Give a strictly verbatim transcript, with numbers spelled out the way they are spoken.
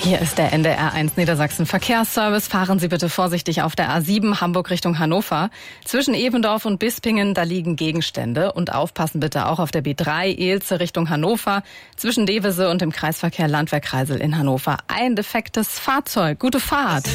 Hier ist der N D R eins Niedersachsen Verkehrsservice. Fahren Sie bitte vorsichtig auf der A sieben Hamburg Richtung Hannover. Zwischen Evendorf und Bispingen, da liegen Gegenstände. Und aufpassen bitte auch auf der B drei Elze Richtung Hannover. Zwischen Devese und dem Kreisverkehr Landwehr-Kreisel in Hannover. Ein defektes Fahrzeug. Gute Fahrt.